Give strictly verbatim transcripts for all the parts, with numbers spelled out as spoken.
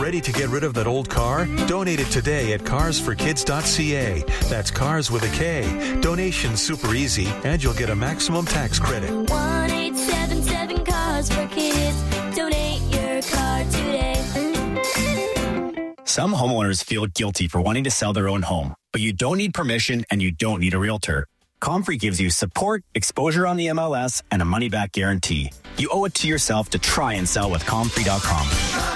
Ready to get rid of that old car? Donate it today at cars for kids dot c a. That's cars with a K. Donation's super easy, and you'll get a maximum tax credit. one eight seven seven cars for kids. Donate your car today. Some homeowners feel guilty for wanting to sell their own home, but you don't need permission and you don't need a realtor. Comfrey gives you support, exposure on the M L S, and a money-back guarantee. You owe it to yourself to try and sell with comfrey dot com.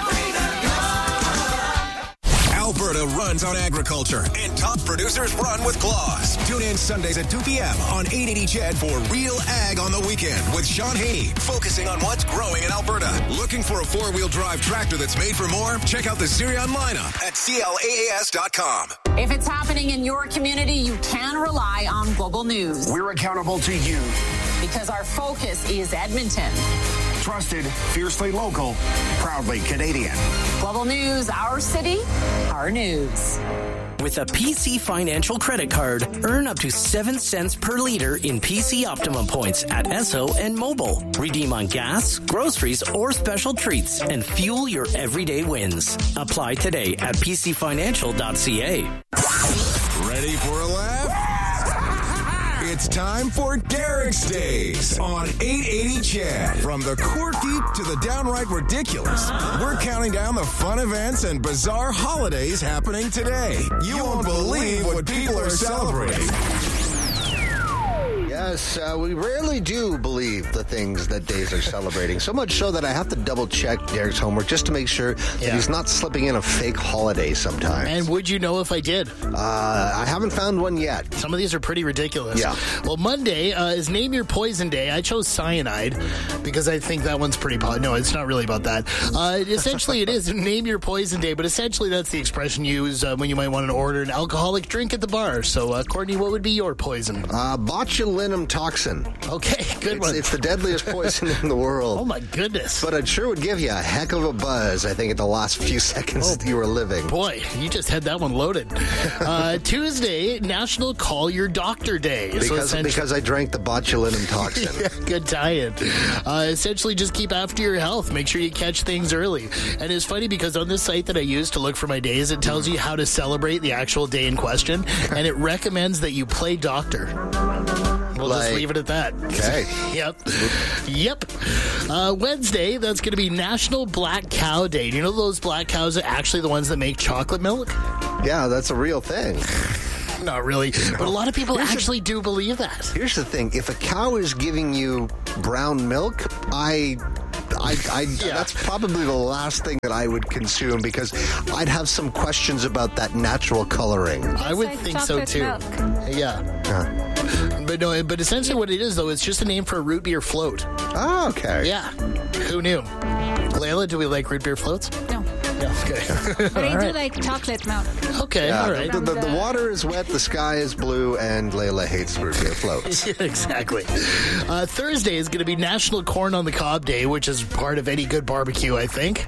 Alberta runs on agriculture, and top producers run with Claus. Tune in Sundays at two p.m. on eight eighty C H E D for Real Ag on the Weekend with Sean Haney, focusing on what's growing in Alberta. Looking for a four-wheel drive tractor that's made for more? Check out the Zirion lineup at C L A A S dot com. If it's happening in your community, you can rely on Global News. We're accountable to you. Because our focus is Edmonton. Trusted, fiercely local, proudly Canadian. Global News, our city, our news. With a P C Financial credit card, earn up to seven cents per liter in P C Optimum points at Esso and Mobile. Redeem on gas, groceries, or special treats and fuel your everyday wins. Apply today at p c financial dot c a. Ready for a laugh? It's time for Derek's Days on eight eighty C H E D. From the quirky to the downright ridiculous, we're counting down the fun events and bizarre holidays happening today. You won't believe what people are celebrating. Yes, uh, we rarely do believe the things that Days are celebrating. So much so that I have to double check Derek's homework just to make sure that Yeah. he's not slipping in a fake holiday sometimes. And would you know if I did? Uh, I haven't found one yet. Some of these are pretty ridiculous. Yeah. Well, Monday uh, is Name Your Poison Day. I chose cyanide because I think that one's pretty... Po- no, it's not really about that. Uh, essentially, it is Name Your Poison Day, but essentially that's the expression used uh, when you might want to order an alcoholic drink at the bar. So, uh, Courtney, what would be your poison? Uh, botulinum toxin. Okay, good it's, one. It's the deadliest poison in the world. Oh, my goodness. But it sure would give you a heck of a buzz, I think, at the last few seconds Oh, that you were living. Boy, you just had that one loaded. Uh, Tuesday, National Call Your Doctor Day. So Because, essentially- because I drank the botulinum toxin. Yeah, good tie-in. Uh, essentially, just keep after your health. Make sure you catch things early. And it's funny because on this site that I use to look for my days, it tells you how to celebrate the actual day in question, and it recommends that you play doctor. We'll Like- just leave it at that. Okay. Yep. Yep. Uh, Wednesday, that's going to be National Black Cow Day. Do you know those black cows are actually the ones that make chocolate milk? Yeah, that's a real thing. Not really. But a lot of people Here's actually do believe that. Here's the thing. If a cow is giving you brown milk, I... I, I Yeah. That's probably the last thing that I would consume because I'd have some questions about that natural coloring. I would like think so chocolate too. milk. Yeah. Huh. But no, but essentially what it is, though, it's just a name for a root beer float. Oh, okay. Yeah. Who knew? Layla, do we like root beer floats? No. Yeah, okay. But I All do right. like chocolate milk. Okay, Yeah, all right. the, the, the water is wet, the sky is blue, and Layla hates root beer floats. Yeah, exactly. Uh, Thursday is going to be National Corn on the Cob Day, which is part of any good barbecue, I think.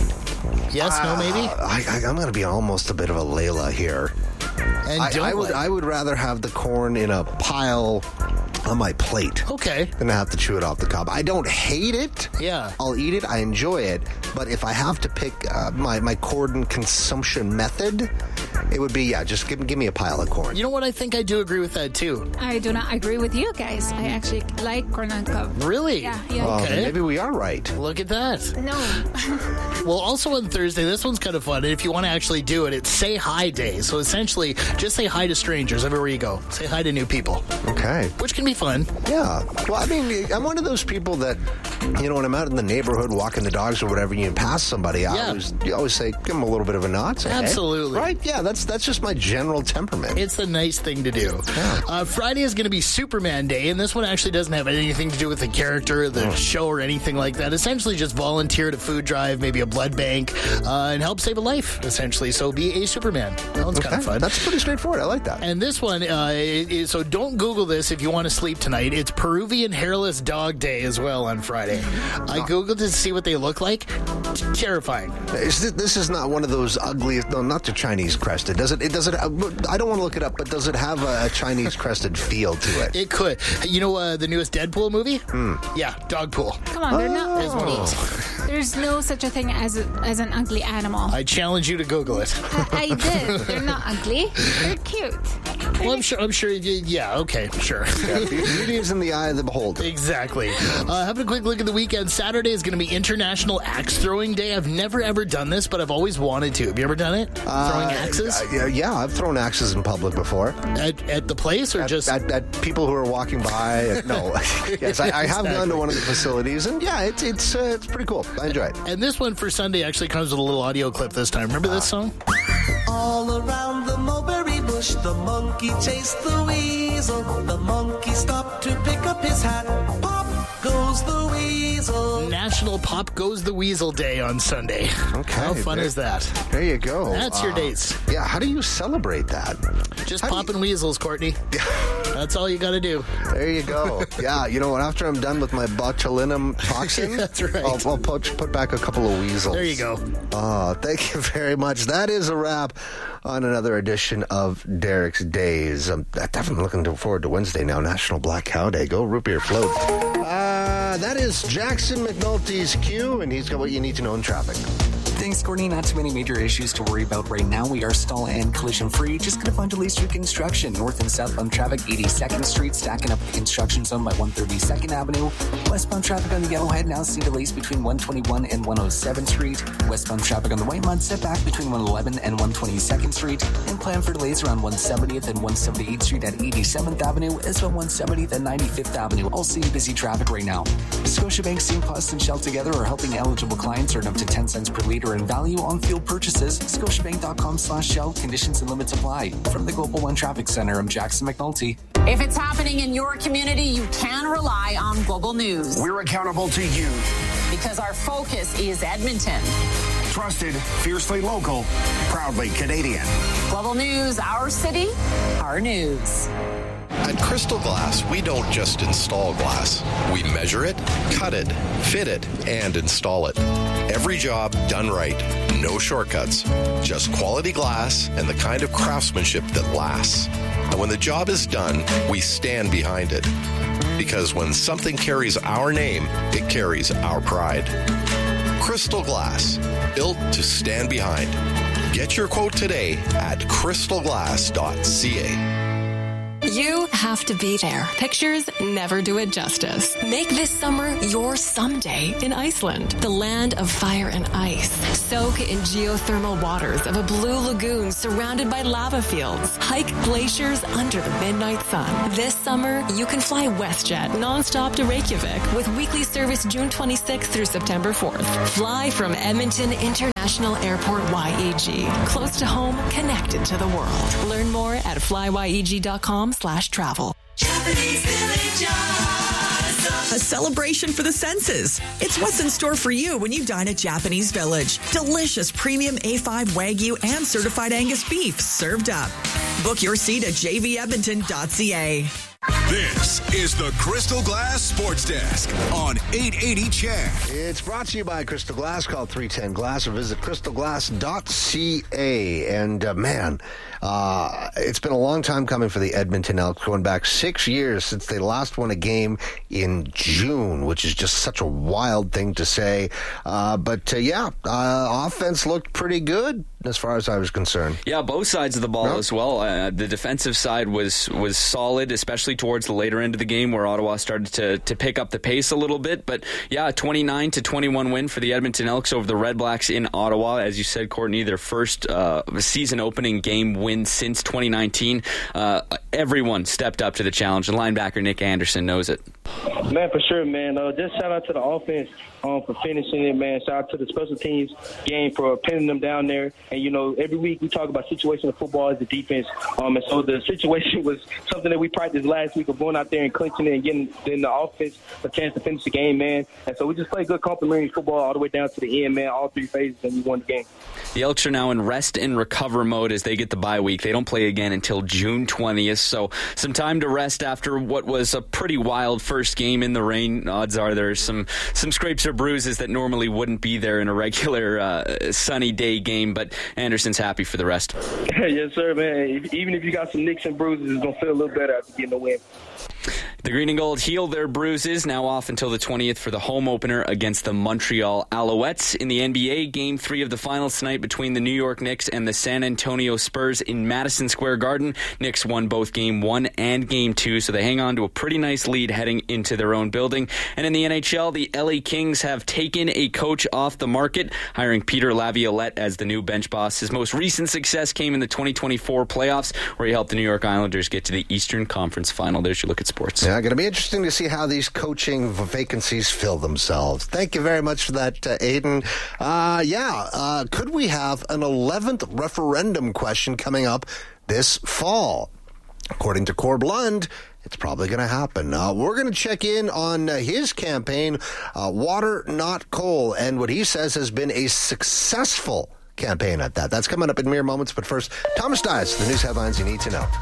Yes, no, maybe? Uh, I, I, I'm going to be almost a bit of a Layla here. And I, don't I would like- I would rather have the corn in a pile on my plate Okay. than have to chew it off the cob. I don't hate it. Yeah. I'll eat it. I enjoy it. But if I have to pick uh, my, my corn consumption method, it would be, yeah, just give, give me a pile of corn. You know what? I think I do agree with that, too. I do not agree with you guys. I actually like corn on cob. Really? Yeah, yeah. Well, Okay. then maybe we are right. Look at that. No. Well, also on Thursday, this one's kind of fun. And if you want to actually do it, it's Say Hi Day. So essentially, just say hi to strangers everywhere you go. Say hi to new people, Okay. which can be fun. Yeah. Well, I mean, I'm one of those people that, you know, when I'm out in the neighborhood walking the dogs or whatever, you pass somebody, I Yeah. always, you always say, give them a little bit of a nod. Say, hey. Absolutely. Right? Yeah, that's that's just my general temperament. It's the nice thing to do. Yeah. Uh, Friday is going to be Superman Day, and this one actually doesn't have anything to do with the character, the show, or anything like that. Essentially, just volunteer at a food drive, maybe a blood bank, uh, and help save a life, essentially. So be a Superman. That one's kind of Okay. fun. That's pretty straightforward. I like that. And this one, uh, is, so don't Google this if you want to sleep tonight. It's Peruvian Hairless Dog Day as well on Friday. I Googled to see what they look like. Terrifying. Is this, this is not one of those ugly, no, not the Chinese crested. Does it? It does it. I don't want to look it up, but does it have a, a Chinese crested feel to it? It could. You know uh, the newest Deadpool movie? Hmm. Yeah, dog pool. Come on, they're not. Is what it is. There's no such a thing as a, as an ugly animal. I challenge you to Google it. I, I did. They're not ugly. They're cute. Well, I'm sure. I'm sure. You, yeah. Okay. Sure. Yeah, beauty is in the eye of the beholder. Exactly. Uh, having a quick look at the weekend. Saturday is going to be International Axe Throwing Day. I've never ever done this, but I've always wanted to. Have you ever done it? Uh, Throwing axes? Uh, yeah, I've thrown axes in public before. At, at the place, or at, just at, at people who are walking by? No. Yes, I, I have Exactly. gone to one of the facilities, and yeah, it's it's uh, it's pretty cool. I enjoy it. And this one for Sunday actually comes with a little audio clip this time. Remember this song? All around the mulberry bush, the monkey chased the weasel. The monkey stopped to pick up his hat. Pop goes the weasel. National Pop Goes the Weasel Day on Sunday. Okay. How fun there, is that? There you go. That's your Uh, dates. Yeah, how do you celebrate that? Just How do popping weasels, Courtney. That's all you got to do. There you go. Yeah, you know what? After I'm done with my botulinum toxin, That's right. I'll, I'll put, put back a couple of weasels. There you go. Oh, thank you very much. That is a wrap on another edition of Derek's Days. I'm definitely looking forward to Wednesday now, National Black Cow Day. Go root beer float. Uh, that is Jackson McNulty's cue, and he's got what you need to know in traffic. Thanks, Courtney. Not too many major issues to worry about right now. We are stall and collision free. Just going to find delays through construction. North and southbound traffic, eighty-second Street, stacking up the construction zone by one thirty-second Avenue. Westbound traffic on the Yellowhead now see delays between one twenty-one and one oh seventh Street. Westbound traffic on the White Mud setback between one eleven and one twenty-second Street. And plan for delays around one seventieth and one seventy-eighth Street at eighty-seventh Avenue, as well one seventieth and ninety-fifth Avenue. All seeing busy traffic right now. Scotiabank, Saint Plus, and Shell together are helping eligible clients earn up to ten cents per liter in value on fuel purchases. Scotiabank.com slash Shell. Conditions and limits apply. From the Global One Traffic Center, I'm Jackson McNulty. If it's happening in your community, you can rely on Global News. We're accountable to you. Because our focus is Edmonton. Trusted, fiercely local, proudly Canadian. Global News, our city, our news. At Crystal Glass, we don't just install glass. We measure it, cut it, fit it, and install it. Every job done right. No shortcuts. Just quality glass and the kind of craftsmanship that lasts. And when the job is done, we stand behind it. Because when something carries our name, it carries our pride. Crystal Glass, built to stand behind. Get your quote today at crystal glass dot c a. You have to be there. Pictures never do it justice. Make this summer your someday in Iceland, the land of fire and ice. Soak in geothermal waters of a blue lagoon surrounded by lava fields. Hike glaciers under the midnight sun. This summer, you can fly WestJet nonstop to Reykjavik with weekly service June twenty-sixth through September fourth. Fly from Edmonton International Airport Y E G. Close to home, connected to the world. Learn more at fly y e g dot com slash travel. A celebration for the senses. It's what's in store for you when you dine at Japanese Village. Delicious premium A five Wagyu and certified Angus beef served up. Book your seat at j v edmonton dot c a. This is the Crystal Glass Sports Desk on eight eighty C H E D. It's brought to you by Crystal Glass. Call three ten glass or visit crystal glass dot c a. And uh, man, uh, it's been a long time coming for the Edmonton Elks, going back six years since they last won a game in June, which is just such a wild thing to say. Uh, but uh, yeah, uh, offense looked pretty good as far as I was concerned. Yeah, both sides of the ball Yep. as well. Uh, the defensive side was was solid, especially towards the later end of the game where Ottawa started to, to pick up the pace a little bit. But yeah, a twenty-nine to twenty-one win for the Edmonton Elks over the Red Blacks in Ottawa. As you said, Courtney, their first uh, season-opening game win since twenty nineteen. Uh, everyone stepped up to the challenge, and linebacker Nick Anderson knows it. Man, for sure, man. Uh, just shout out to the offense um, for finishing it, man. Shout out to the special teams game for pinning them down there. And, you know, every week we talk about situational football as the defense. Um, and so the situation was something that we practiced last week of going out there and clinching it and getting in the offense a chance to finish the game, man. And so we just played good complementary football all the way down to the end, man, all three phases, and we won the game. The Elks are now in rest and recover mode as they get the bye week. They don't play again until June twentieth, so some time to rest after what was a pretty wild first game in the rain. Odds are there's some, some scrapes or bruises that normally wouldn't be there in a regular uh, sunny day game, but Anderson's happy for the rest. Yes, sir, man. If, even if you got some nicks and bruises, it's going to feel a little better after getting the win. The Green and Gold heal their bruises, now off until the twentieth for the home opener against the Montreal Alouettes. In the N B A, Game three of the finals tonight between the New York Knicks and the San Antonio Spurs in Madison Square Garden. Knicks won both Game one and Game two, so they hang on to a pretty nice lead heading into their own building. And in the N H L, the L A Kings have taken a coach off the market, hiring Peter Laviolette as the new bench boss. His most recent success came in the twenty twenty-four playoffs, where he helped the New York Islanders get to the Eastern Conference Final. There's your look at sports. Yeah, going to be interesting to see how these coaching vacancies fill themselves. Thank you very much for that, uh, Aiden. Uh, yeah, uh, could we have an eleventh referendum question coming up this fall? According to Corb Lund, it's probably going to happen. Uh, we're going to check in on uh, his campaign, uh, Water Not Coal, and what he says has been a successful campaign at that. That's coming up in mere moments, but first, Thomas Dias, the news headlines you need to know.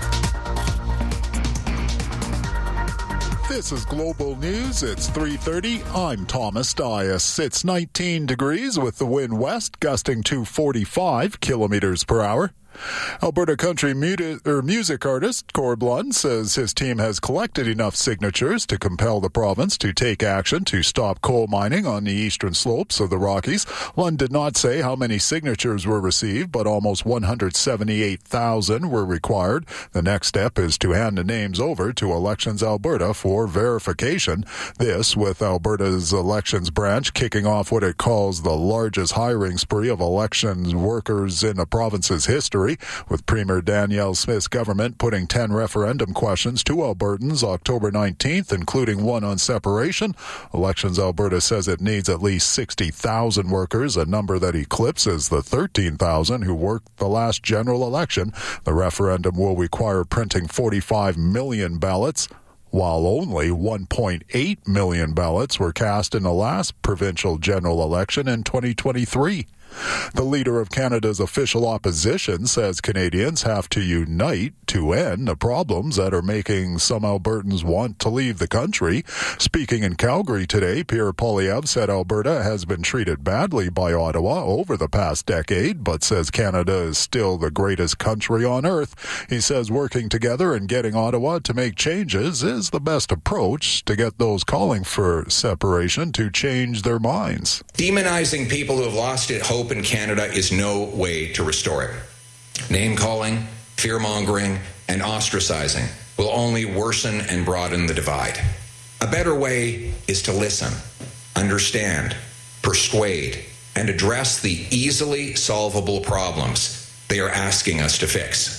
This is Global News. It's three thirty. I'm Thomas Dias. It's nineteen degrees with the wind west gusting to forty-five kilometers per hour. Alberta country mu- er, music artist Corb Lund says his team has collected enough signatures to compel the province to take action to stop coal mining on the eastern slopes of the Rockies. Lund did not say how many signatures were received, but almost one hundred seventy-eight thousand were required. The next step is to hand the names over to Elections Alberta for verification. This with Alberta's elections branch kicking off what it calls the largest hiring spree of elections workers in the province's history, with Premier Danielle Smith's government putting ten referendum questions to Albertans October nineteenth, including one on separation. Elections Alberta says it needs at least sixty thousand workers, a number that eclipses the thirteen thousand who worked the last general election. The referendum will require printing forty-five million ballots, while only one point eight million ballots were cast in the last provincial general election in twenty twenty-three. The leader of Canada's official opposition says Canadians have to unite to end the problems that are making some Albertans want to leave the country. Speaking in Calgary today, Pierre Poilievre said Alberta has been treated badly by Ottawa over the past decade, but says Canada is still the greatest country on earth. He says working together and getting Ottawa to make changes is the best approach to get those calling for separation to change their minds. Demonizing people who have lost it hope in Canada is no way to restore it. Name-calling, fear-mongering, and ostracizing will only worsen and broaden the divide. A better way is to listen, understand, persuade, and address the easily solvable problems they are asking us to fix.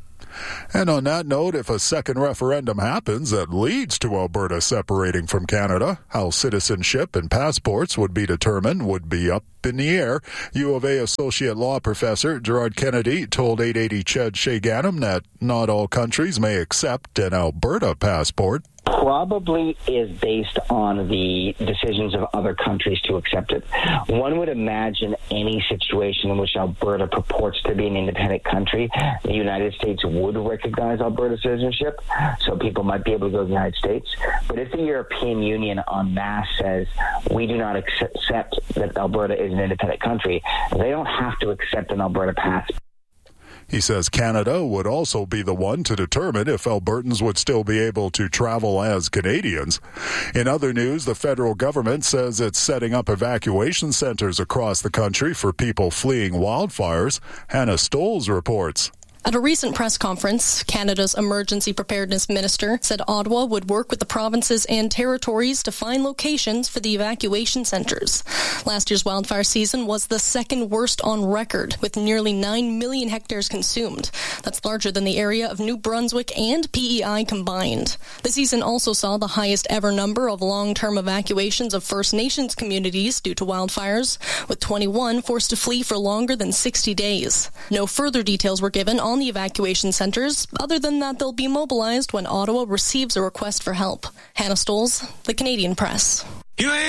And on that note, if a second referendum happens that leads to Alberta separating from Canada, how citizenship and passports would be determined would be up in the air. U of A Associate Law Professor Gerard Kennedy told eight eighty C H E D Shay Ganem that not all countries may accept an Alberta passport. Probably is based on the decisions of other countries to accept it. One would imagine any situation in which Alberta purports to be an independent country, the United States would recognize Alberta citizenship, so people might be able to go to the United States. But if the European Union en masse says we do not accept that Alberta is an independent country, they don't have to accept an Alberta passport. He says Canada would also be the one to determine if Albertans would still be able to travel as Canadians. In other news, the federal government says it's setting up evacuation centers across the country for people fleeing wildfires. Hannah Stolz reports. At a recent press conference, Canada's Emergency Preparedness Minister said Ottawa would work with the provinces and territories to find locations for the evacuation centres. Last year's wildfire season was the second worst on record, with nearly nine million hectares consumed. That's larger than the area of New Brunswick and P E I combined. The season also saw the highest ever number of long-term evacuations of First Nations communities due to wildfires, with twenty-one forced to flee for longer than sixty days. No further details were given on the evacuation centres, other than that they'll be mobilized when Ottawa receives a request for help. Hannah Stolz, The Canadian Press.